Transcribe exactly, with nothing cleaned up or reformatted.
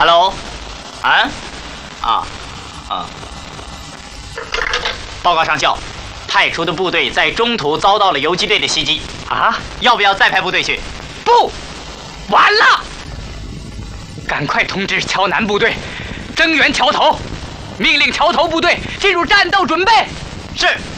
Hello， 啊，啊，啊，报告上校，派出的部队在中途遭到了游击队的袭击。啊，要不要再派部队去？不，完了！赶快通知桥南部队，增援桥头，命令桥头部队进入战斗准备。是。